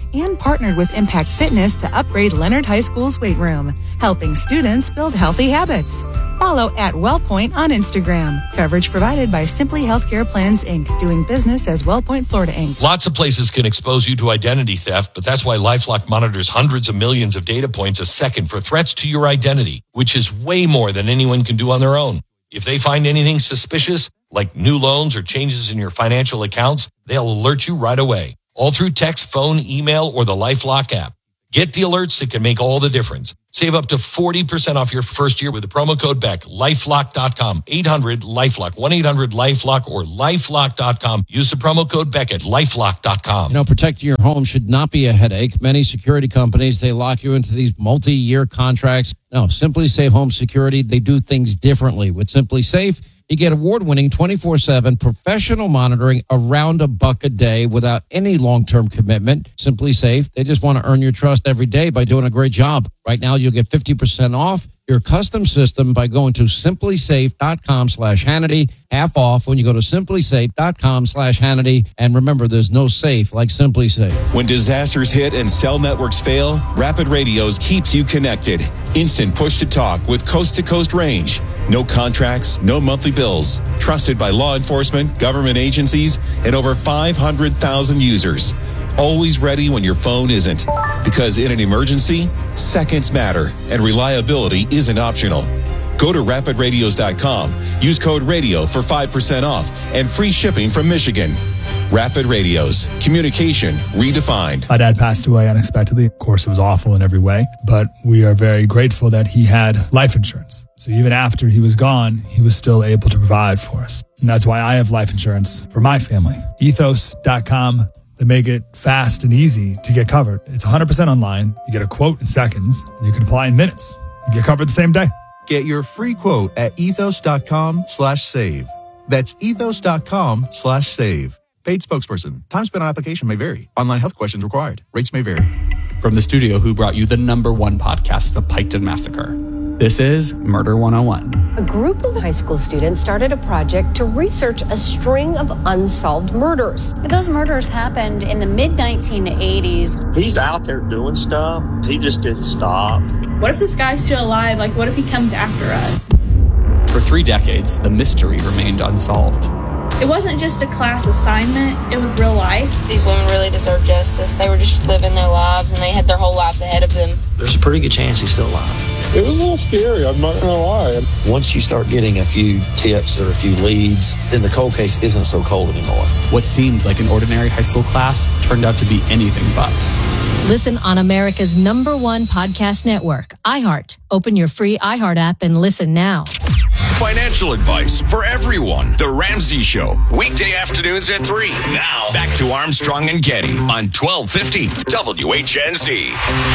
and partnered with Impact Fitness to upgrade Leonard High School's weight room, helping students build healthy habits. Follow at WellPoint on Instagram. Coverage provided by Simply Healthcare Plans, Incorporated, doing business as WellPoint Florida, Incorporated. Lots of places can expose you to identity theft, but that's why LifeLock monitors hundreds of millions of data points a second for threats to your identity, which is way more than anyone can do on their own. If they find anything suspicious, like new loans or changes in your financial accounts, they'll alert you right away, all through text, phone, email, or the LifeLock app. Get the alerts that can make all the difference. Save up to forty percent off your first year with the promo code Beck. LifeLock dot com, eight hundred LifeLock, one eight hundred LifeLock, or LifeLock dot com. Use the promo code Beck at LifeLock dot com. You know, protecting your home should not be a headache. Many security companies, they lock you into these multi-year contracts. No, Simply Safe Home Security, they do things differently. With Simply Safe, you get award-winning twenty-four seven professional monitoring around a buck a day without any long-term commitment. Simply Safe, they just want to earn your trust every day by doing a great job. Right now, you'll get fifty percent off your custom system by going to simply safe dot com slash Hannity. Half off when you go to simply safe dot com slash Hannity. And remember, there's no safe like Simply Safe. When disasters hit and cell networks fail, Rapid Radios keeps you connected. Instant push-to-talk with coast-to-coast range. No contracts, no monthly bills. Trusted by law enforcement, government agencies, and over five hundred thousand users. Always ready when your phone isn't. Because in an emergency, seconds matter, and reliability isn't optional. Go to rapid radios dot com. Use code RADIO for five percent off and free shipping from Michigan. Rapid Radios. Communication redefined. My dad passed away unexpectedly. Of course, it was awful in every way, but we are very grateful that he had life insurance. So even after he was gone, he was still able to provide for us. And that's why I have life insurance for my family. ethos dot com. They make it fast and easy to get covered. It's one hundred percent online. You get a quote in seconds, and you can apply in minutes. You get covered the same day. Get your free quote at ethos dot com slash save. That's ethos dot com slash save. Paid spokesperson. Time spent on application may vary. Online health questions required. Rates may vary. From the studio who brought you the number one podcast, The Piketon Massacre. This is Murder one oh one. A group of high school students started a project to research a string of unsolved murders. Those murders happened in the mid nineteen eighties. He's out there doing stuff. He just didn't stop. What if this guy's still alive? Like, what if he comes after us? For three decades, the mystery remained unsolved. It wasn't just a class assignment, it was real life. These women really deserve justice. They were just living their lives, and they had their whole lives ahead of them. There's a pretty good chance he's still alive. It was a little scary, I'm not going to lie. Once you start getting a few tips or a few leads, then the cold case isn't so cold anymore. What seemed like an ordinary high school class turned out to be anything but. Listen on America's number one podcast network, iHeart. Open your free iHeart app and listen now. Financial advice for everyone. The Ramsey Show, weekday afternoons at three. Now, back to Armstrong and Getty on twelve fifty W H N Z.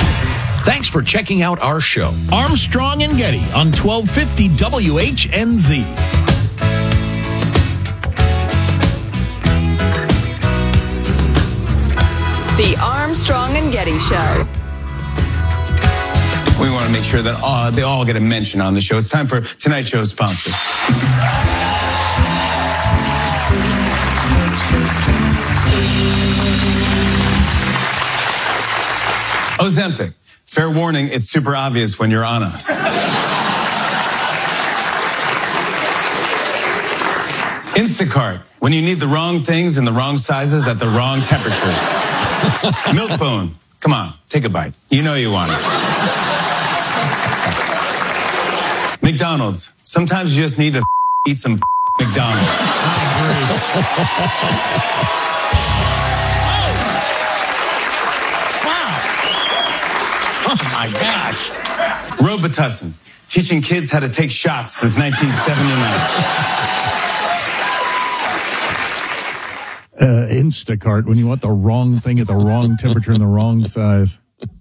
Thanks for checking out our show. Armstrong and Getty on twelve fifty W H N Z. The Armstrong and Getty Show. We want to make sure that uh, they all get a mention on the show. It's time for tonight's show's sponsor. Ozempic. Fair warning, it's super obvious when you're on us. Instacart. When you need the wrong things in the wrong sizes at the wrong temperatures. Milkbone. Come on, take a bite. You know you want it. McDonald's. Sometimes you just need to eat some McDonald's. Oh my gosh. Robitussin. Teaching kids how to take shots since nineteen seventy-nine. Uh, Instacart, when you want the wrong thing at the wrong temperature and the wrong size.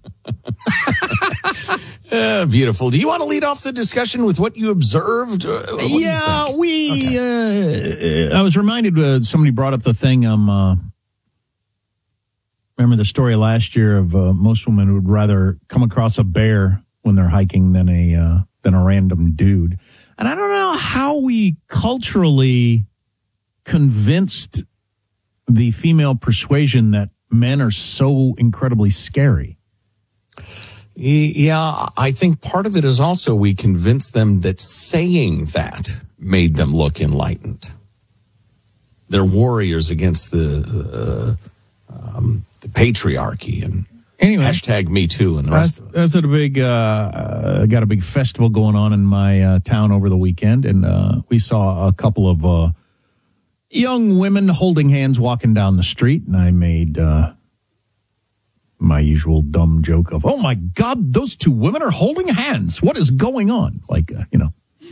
Uh, beautiful. Do you want to lead off the discussion with what you observed? Uh, what yeah, you we. okay. Uh, I was reminded. Uh, somebody brought up the thing. Um, uh, remember the story last year of uh, most women would rather come across a bear when they're hiking than a uh, than a random dude. And I don't know how we culturally convinced the female persuasion that men are so incredibly scary. Yeah, I think part of it is also we convinced them that saying that made them look enlightened. They're warriors against the uh, um, the patriarchy and anyway, hashtag Me Too and the rest of it. That's at a big, uh, uh, got a big festival going on in my uh, town over the weekend, and uh, we saw a couple of uh, young women holding hands walking down the street, and I made uh, my usual dumb joke of, oh my God, those two women are holding hands. What is going on? Like, uh, you know,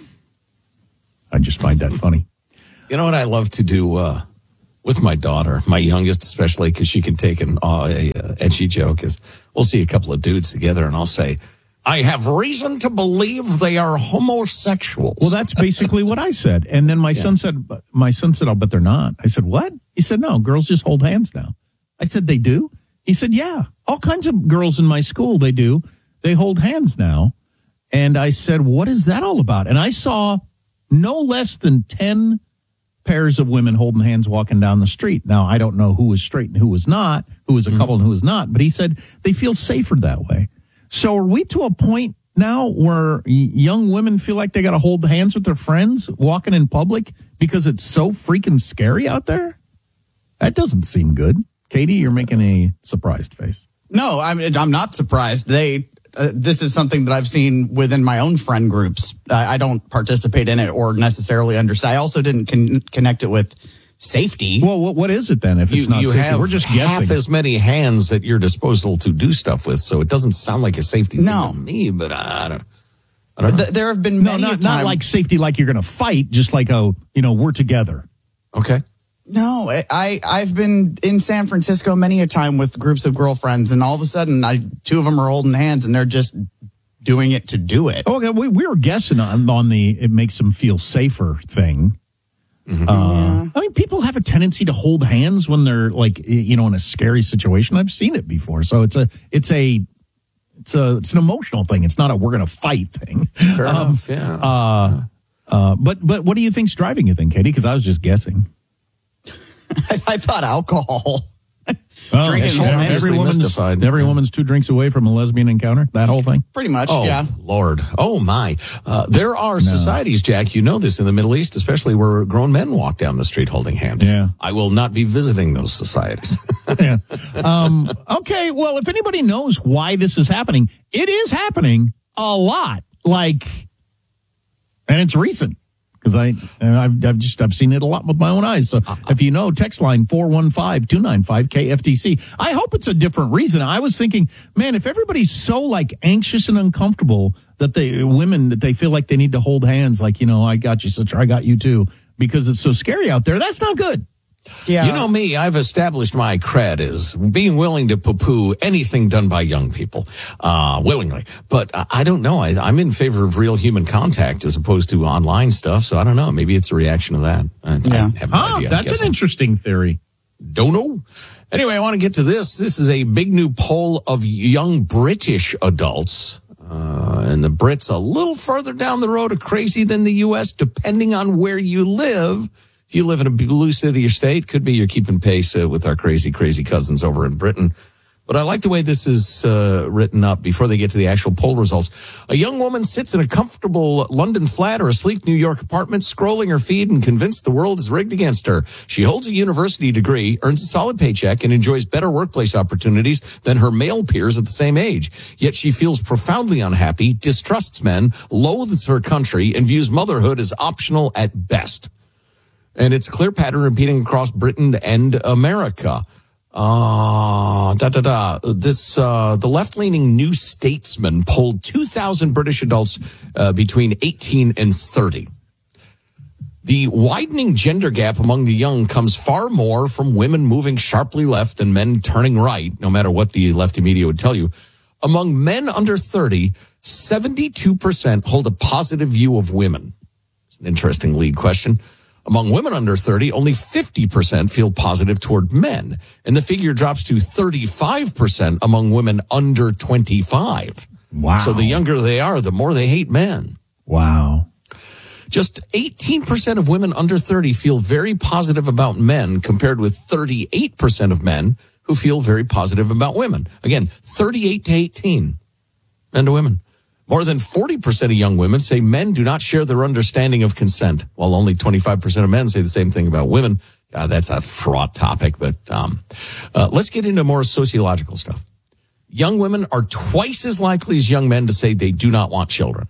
I just find that funny. You know what I love to do uh, with my daughter, my youngest especially, because she can take an uh, a, a edgy joke, is we'll see a couple of dudes together and I'll say, I have reason to believe they are homosexuals. Well, that's basically what I said. And then my yeah. son said, my son said, I'll bet they're not. I said, what? He said, no, girls just hold hands now. I said, they do? He said, yeah, all kinds of girls in my school, they do. They hold hands now. And I said, what is that all about? And I saw no less than ten pairs of women holding hands walking down the street. Now, I don't know who was straight and who was not, who was a couple and who was not, but he said they feel safer that way. So are we to a point now where young women feel like they got to hold hands with their friends walking in public because it's so freaking scary out there? That doesn't seem good. Katie, you're making a surprised face. No, I'm, I'm not surprised. They, uh, this is something that I've seen within my own friend groups. I, I don't participate in it or necessarily understand. I also didn't con- connect it with safety. Well, what, what is it then if it's you, not you safety? have We're just half guessing. as many hands at your disposal to do stuff with, so it doesn't sound like a safety thing no. to me, but I don't, I don't know. Th- there have been no, many not, a time. not like safety like you're going to fight, just like, oh, you know, we're together. Okay. No, I, I've been in San Francisco many a time with groups of girlfriends, and all of a sudden, I two of them are holding hands, and they're just doing it to do it. Oh, okay, we, we were guessing on, on the it makes them feel safer thing. Mm-hmm. Uh, yeah. I mean, people have a tendency to hold hands when they're like, you know, in a scary situation. I've seen it before, so it's a it's a it's a it's an emotional thing. It's not a we're going to fight thing. Fair um, enough. Yeah. Uh, uh, but but what do you think's driving you, then, Katie? Because I was just guessing. I, I thought alcohol. Well, Drinking every, every, woman's, every woman's two drinks away from a lesbian encounter. That whole thing. Pretty much, oh, yeah. Lord. Oh, my. Uh, there are no. societies, Jack, you know this, in the Middle East, especially where grown men walk down the street holding hands. Yeah. I will not be visiting those societies. yeah. Um, okay, well, if anybody knows why this is happening, it is happening a lot. Like, and it's recent. Because I, I've, I've just I've seen it a lot with my own eyes. So if you know, text line four one five, two nine five, K F T C. I hope it's a different reason. I was thinking, man, if everybody's so like anxious and uncomfortable that they women that they feel like they need to hold hands, like, you know, I got you, sister, I got you too, because it's so scary out there. That's not good. Yeah. You know me, I've established my cred as being willing to poo-poo anything done by young people, uh, willingly. But I don't know. I, I'm in favor of real human contact as opposed to online stuff. So I don't know. Maybe it's a reaction to that. I, yeah. I have no ah, idea. That's an interesting theory. Don't know. Anyway, I want to get to this. This is a big new poll of young British adults. Uh, and the Brits a little further down the road of crazy than the U S, depending on where you live. If you live in a blue city or state, could be you're keeping pace uh, with our crazy, crazy cousins over in Britain. But I like the way this is uh, written up before they get to the actual poll results. A young woman sits in a comfortable London flat or a sleek New York apartment, scrolling her feed and convinced the world is rigged against her. She holds a university degree, earns a solid paycheck, and enjoys better workplace opportunities than her male peers at the same age. Yet she feels profoundly unhappy, distrusts men, loathes her country, and views motherhood as optional at best. And it's a clear pattern repeating across Britain and America. Uh, da, da, da. This, uh, the left-leaning New Statesman polled two thousand British adults, uh, between eighteen and thirty. The widening gender gap among the young comes far more from women moving sharply left than men turning right, no matter what the lefty media would tell you. Among men under thirty, seventy-two percent hold a positive view of women. It's an interesting lead question. Among women under thirty, only fifty percent feel positive toward men. And the figure drops to thirty-five percent among women under twenty-five. Wow. So the younger they are, the more they hate men. Wow. Just eighteen percent of women under thirty feel very positive about men, compared with thirty-eight percent of men who feel very positive about women. Again, thirty-eight to eighteen, men to women. More than forty percent of young women say men do not share their understanding of consent, while only twenty-five percent of men say the same thing about women. God, that's a fraught topic, but um, uh, let's get into more sociological stuff. Young women are twice as likely as young men to say they do not want children.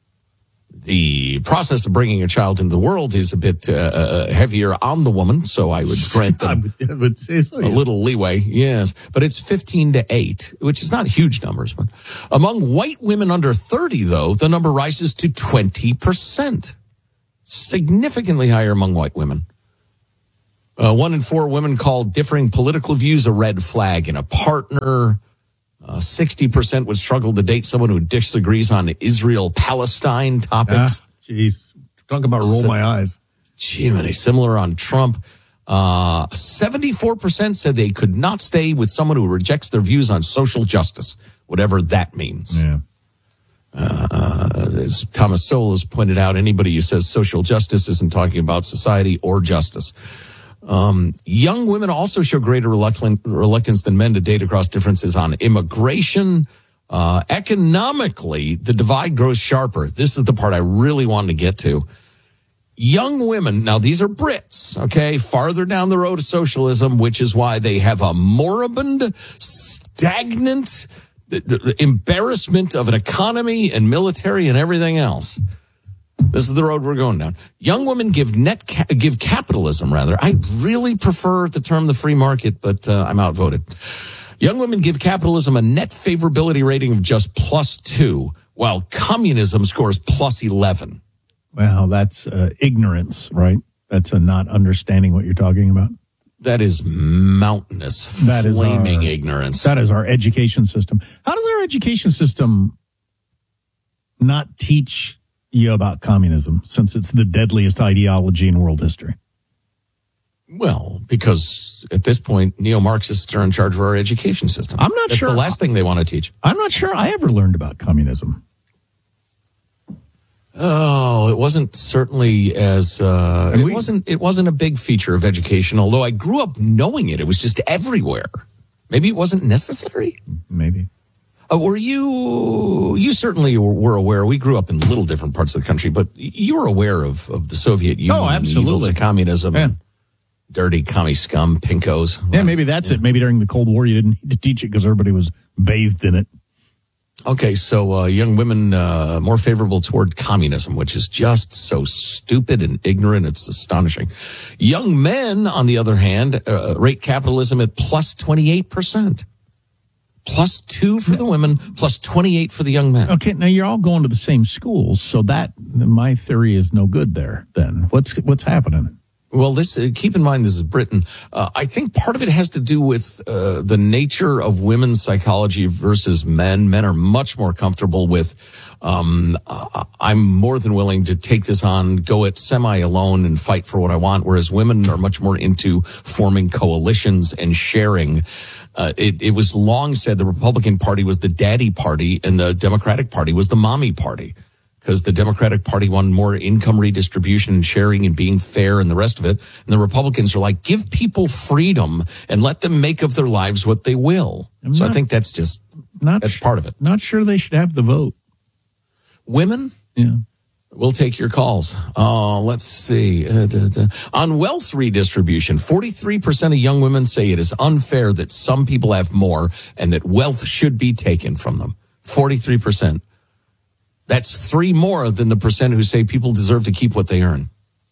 The process of bringing a child into the world is a bit uh, heavier on the woman, so I would grant them I would, I would say so, a yeah. little leeway, yes. But it's fifteen to eight, which is not huge numbers. But among white women under thirty, though, the number rises to twenty percent. Significantly higher among white women. Uh, one in four women call differing political views a red flag in a partner. Uh, sixty percent would struggle to date someone who disagrees on Israel-Palestine topics. Jeez, ah, talk about roll so, my eyes. Gee, many similar on Trump. Uh, seventy-four percent said they could not stay with someone who rejects their views on social justice, whatever that means. Yeah. Uh, as Thomas Sowell has pointed out, anybody who says social justice isn't talking about society or justice. Um, young women also show greater reluctant, reluctance than men to date across differences on immigration. Uh, economically, the divide grows sharper. This is the part I really wanted to get to. Young women, now these are Brits, okay, farther down the road of socialism, which is why they have a moribund, stagnant embarrassment of an economy and military and everything else. This is the road we're going down. Young women give net ca- give capitalism, rather. I really prefer the term the free market, but uh, I'm outvoted. Young women give capitalism a net favorability rating of just plus two, while communism scores plus eleven. Well, that's uh, ignorance, right? That's a not understanding what you're talking about. That is mountainous, that is flaming our, ignorance. That is our education system. How does our education system not teach you about communism, since it's the deadliest ideology in world history? Well, because at this point, neo-Marxists are in charge of our education system. I'm not That's sure. the last thing they want to teach. I'm not sure I ever learned about communism. Oh, it wasn't certainly as uh, it we, wasn't it wasn't a big feature of education. Although I grew up knowing it, it was just everywhere. Maybe it wasn't necessary. Maybe. Uh, were you? You certainly were aware. We grew up in little different parts of the country, but you were aware of, of the Soviet Union, oh, absolutely, the evils of communism, yeah. and dirty commie scum, pinkos. Yeah, maybe that's yeah. it. Maybe during the Cold War, you didn't need to teach it because everybody was bathed in it. Okay, so uh, young women uh, more favorable toward communism, which is just so stupid and ignorant. It's astonishing. Young men, on the other hand, uh, rate capitalism at plus twenty-eight percent. Plus two for the women, plus twenty-eight for the young men. Okay, now you're all going to the same schools, so that, my theory is no good there, then. What's what's happening? Well, this uh, keep in mind, this is Britain. Uh, I think part of it has to do with uh, the nature of women's psychology versus men. Men are much more comfortable with, um, uh, I'm more than willing to take this on, go it semi-alone and fight for what I want, whereas women are much more into forming coalitions and sharing. Uh, it, it was long said the Republican Party was the daddy party and the Democratic Party was the mommy party, because the Democratic Party wanted more income redistribution and sharing and being fair and the rest of it. And the Republicans are like, give people freedom and let them make of their lives what they will. I'm so not, I think that's just, not that's part of it. Not sure they should have the vote. Women? Yeah. We'll take your calls. Uh, let's see. Uh, da, da. On wealth redistribution, forty-three percent of young women say it is unfair that some people have more and that wealth should be taken from them. forty-three percent. That's three more than the percent who say people deserve to keep what they earn.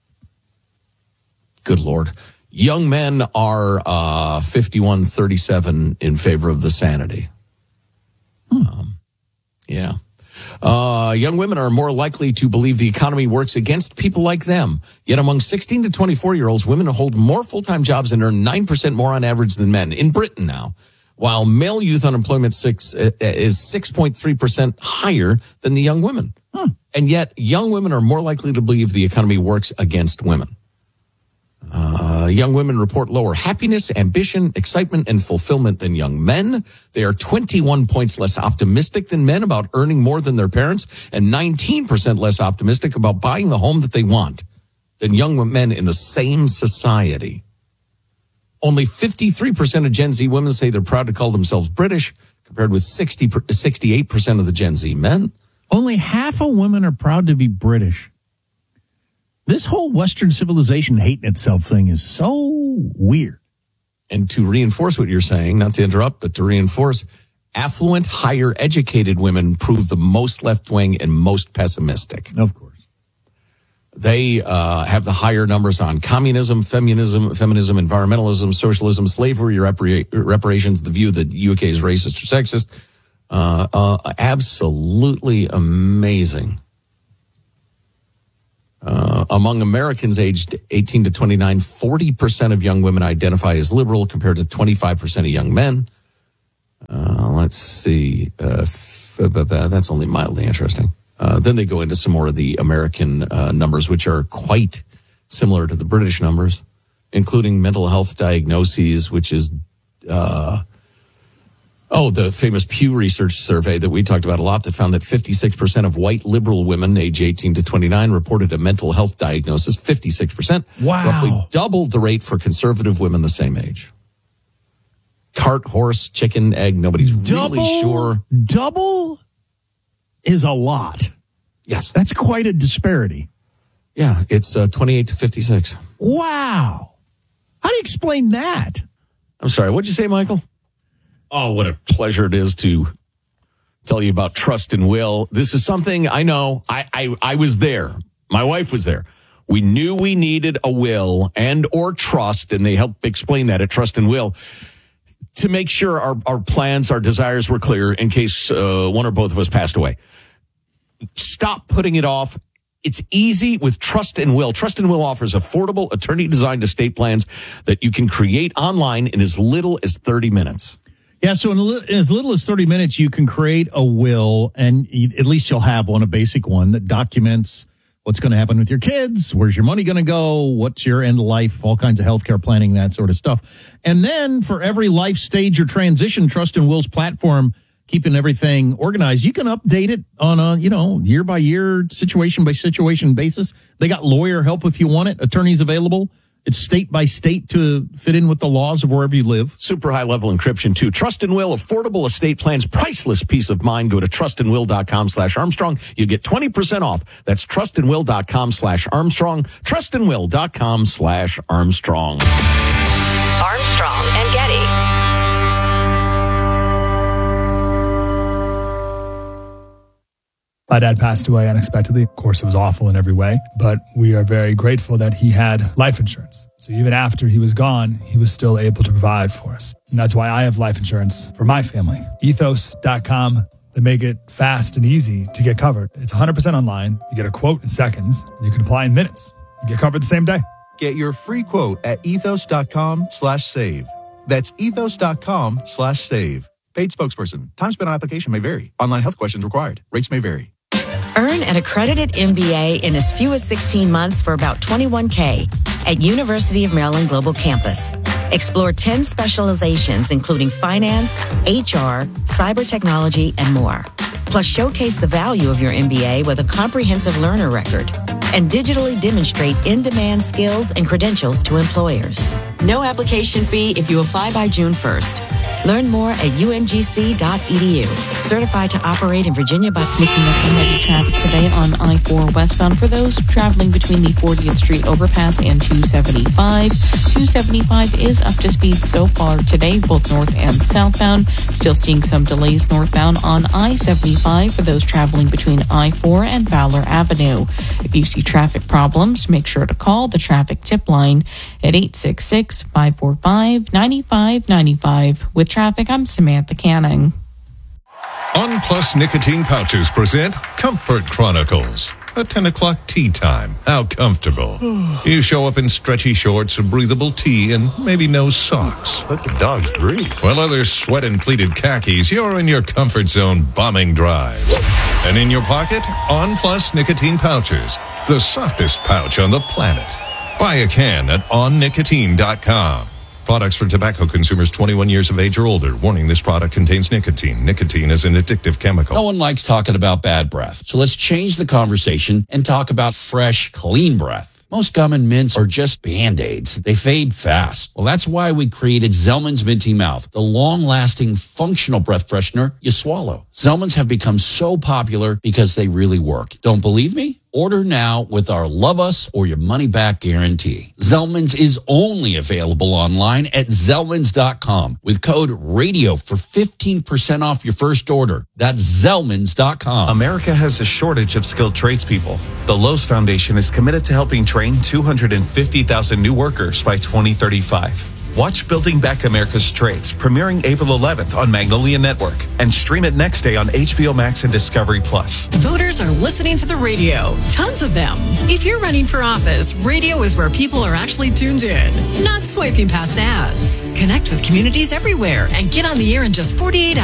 Good Lord. Young men are uh, fifty-one thirty-seven in favor of the sanity. Hmm. Um, yeah. Uh, young women are more likely to believe the economy works against people like them. Yet among sixteen to twenty-four-year-olds, women hold more full-time jobs and earn nine percent more on average than men. In Britain now. While male youth unemployment six, uh, is six point three percent higher than the young women. Huh. And yet, young women are more likely to believe the economy works against women. Uh, young women report lower happiness, ambition, excitement, and fulfillment than young men. They are twenty-one points less optimistic than men about earning more than their parents, and nineteen percent less optimistic about buying the home that they want than young men in the same society. Only fifty-three percent of Gen Z women say they're proud to call themselves British, compared with sixty, sixty-eight percent of the Gen Z men. Only half of women are proud to be British. This whole Western civilization hating itself thing is so weird. And to reinforce what you're saying, not to interrupt, but to reinforce, affluent, higher educated women prove the most left-wing and most pessimistic. Of course. They uh, have the higher numbers on communism, feminism, feminism, environmentalism, socialism, slavery, repara- reparations, the view that the U K is racist or sexist. Uh, uh, absolutely amazing. Uh, among Americans aged eighteen to twenty-nine, forty percent of young women identify as liberal compared to twenty-five percent of young men. Uh, let's see. Uh, f- that's only mildly interesting. Uh, then they go into some more of the American uh, numbers, which are quite similar to the British numbers, including mental health diagnoses, which is, uh, oh, the famous Pew Research survey that we talked about a lot that found that fifty-six percent of white liberal women age eighteen to twenty-nine reported a mental health diagnosis, fifty-six percent. Wow. Roughly double the rate for conservative women the same age. Cart, horse, chicken, egg, nobody's double, really sure. Double is a lot. Yes. That's quite a disparity. Yeah, it's uh, twenty-eight to fifty-six. Wow. How do you explain that? I'm sorry, what'd you say, Michael? Oh, what a pleasure it is to tell you about trust and will. This is something I know. I, I, I was there. My wife was there. We knew we needed a will and or trust, and they helped explain that at Trust and Will, to make sure our, our plans, our desires were clear in case uh, one or both of us passed away. Stop putting it off. It's easy with Trust and Will. Trust and Will offers affordable attorney-designed estate plans that you can create online in as little as thirty minutes. Yeah, so in a li- as little as thirty minutes, you can create a will, and you, at least you'll have one, a basic one, that documents what's going to happen with your kids, where's your money going to go, what's your end of life, all kinds of healthcare planning, that sort of stuff. And then for every life stage or transition, Trust and Will's platform, keeping everything organized, you can update it on a, you know, year by year, situation by situation basis. They got lawyer help if you want it, attorneys available. It's state by state to fit in with the laws of wherever you live. Super high level encryption too. Trust and Will, affordable estate plans, priceless peace of mind. Go to trustandwill.com slash Armstrong. You get twenty percent off. That's trustandwill.com slash Armstrong. Trustandwill.com slash Armstrong. Armstrong and Getty. My dad passed away unexpectedly. Of course, it was awful in every way, but we are very grateful that he had life insurance. So even after he was gone, he was still able to provide for us. And that's why I have life insurance for my family. ethos dot com. They make it fast and easy to get covered. It's one hundred percent online. You get a quote in seconds, and you can apply in minutes. You get covered the same day. Get your free quote at ethos.com slash save. That's ethos.com slash save. Paid spokesperson. Time spent on application may vary. Online health questions required. Rates may vary. Earn an accredited M B A in as few as sixteen months for about twenty-one K at University of Maryland Global Campus. Explore ten specializations, including finance, H R, cyber technology, and more. Plus, showcase the value of your M B A with a comprehensive learner record and digitally demonstrate in-demand skills and credentials to employers. No application fee if you apply by June first. Learn more at u m g c dot e d u. Certified to operate in Virginia by... Looking at some heavy traffic today on I four westbound for those traveling between the fortieth Street overpass and two seventy-five. two seventy-five is up to speed so far today, both north and southbound. Still seeing some delays northbound on I seventy-five for those traveling between I four and Fowler Avenue. If you see traffic problems, make sure to call the traffic tip line at eight six six, five four five, nine five nine five. With traffic, I'm Samantha Canning. On Plus Nicotine Pouches present Comfort Chronicles. A ten o'clock tea time. How comfortable. You show up in stretchy shorts, a breathable tee, and maybe no socks. Let the dogs breathe. While others sweat in pleated khakis, you're in your comfort zone bombing drives. And in your pocket, On Plus Nicotine Pouches. The softest pouch on the planet. Buy a can at on nicotine dot com. Products for tobacco consumers twenty-one years of age or older. Warning, this product contains nicotine. Nicotine is an addictive chemical. No one likes talking about bad breath. So let's change the conversation and talk about fresh, clean breath. Most gum and mints are just Band-Aids. They fade fast. Well, that's why we created Zellman's Minty Mouth, the long-lasting, functional breath freshener you swallow. Zellman's have become so popular because they really work. Don't believe me? Order now with our Love Us or Your Money Back guarantee. Zellman's is only available online at Zellmans dot com with code RADIO for fifteen percent off your first order. That's Zellmans dot com. America has a shortage of skilled tradespeople. The Lowe's Foundation is committed to helping train two hundred fifty thousand new workers by twenty thirty-five. Watch Building Back America's Trades, premiering April eleventh on Magnolia Network, and stream it next day on H B O Max and Discovery Plus. Voters are listening to the radio. Tons of them. If you're running for office, radio is where people are actually tuned in, not swiping past ads. Connect with communities everywhere and get on the air in just forty-eight hours.